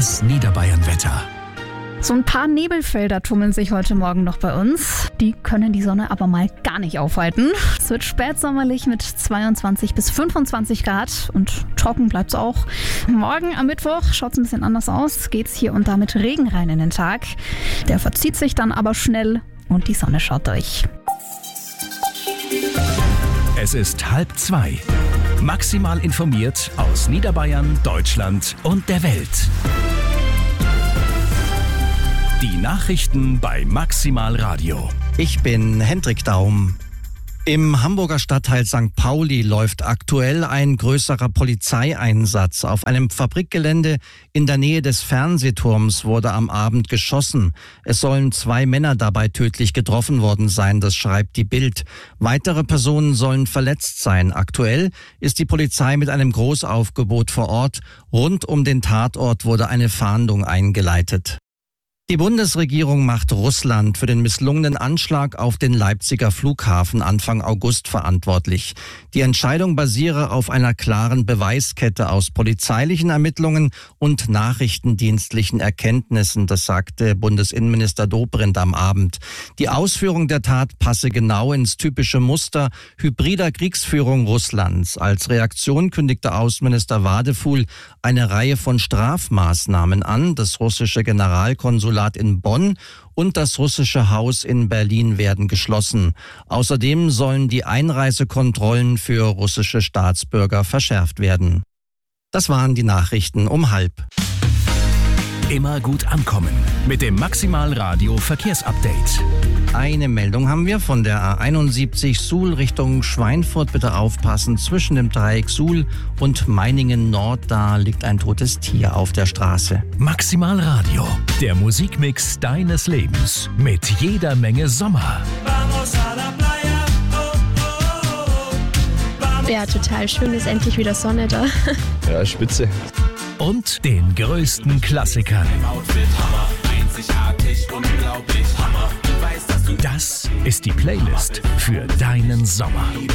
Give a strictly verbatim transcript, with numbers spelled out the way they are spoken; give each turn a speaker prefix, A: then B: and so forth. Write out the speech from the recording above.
A: Das Niederbayern-Wetter.
B: So ein paar Nebelfelder tummeln sich heute Morgen noch bei uns. Die können die Sonne aber mal gar nicht aufhalten. Es wird spätsommerlich mit zweiundzwanzig bis fünfundzwanzig Grad und trocken bleibt's auch. Morgen am Mittwoch schaut's ein bisschen anders aus. Geht's hier und da mit Regen rein in den Tag. Der verzieht sich dann aber schnell und die Sonne schaut durch.
A: Es ist halb zwei. Maximal informiert aus Niederbayern, Deutschland und der Welt. Die Nachrichten bei Maximal Radio.
C: Ich bin Hendrik Daum. Im Hamburger Stadtteil Sankt Pauli läuft aktuell ein größerer Polizeieinsatz. Auf einem Fabrikgelände in der Nähe des Fernsehturms wurde am Abend geschossen. Es sollen zwei Männer dabei tödlich getroffen worden sein, das schreibt die Bild. Weitere Personen sollen verletzt sein. Aktuell ist die Polizei mit einem Großaufgebot vor Ort. Rund um den Tatort wurde eine Fahndung eingeleitet. Die Bundesregierung macht Russland für den misslungenen Anschlag auf den Leipziger Flughafen Anfang August verantwortlich. Die Entscheidung basiere auf einer klaren Beweiskette aus polizeilichen Ermittlungen und nachrichtendienstlichen Erkenntnissen, das sagte Bundesinnenminister Dobrindt am Abend. Die Ausführung der Tat passe genau ins typische Muster hybrider Kriegsführung Russlands. Als Reaktion kündigte Außenminister Wadefuhl eine Reihe von Strafmaßnahmen an. Das russische Generalkonsulat in Bonn und das russische Haus in Berlin werden geschlossen. Außerdem sollen die Einreisekontrollen für russische Staatsbürger verschärft werden. Das waren die Nachrichten um halb.
A: Immer gut ankommen mit dem Maximal Radio Verkehrsupdate.
C: Eine Meldung haben wir von der A einundsiebzig Suhl Richtung Schweinfurt. Bitte aufpassen, zwischen dem Dreieck Suhl und Meiningen Nord, da liegt ein totes Tier auf der Straße.
A: Maximal Radio, der Musikmix deines Lebens mit jeder Menge Sommer.
D: Ja, total schön, ist endlich wieder Sonne da.
E: Ja, spitze.
A: Und den größten Klassikern. Das ist die Playlist für deinen Sommer.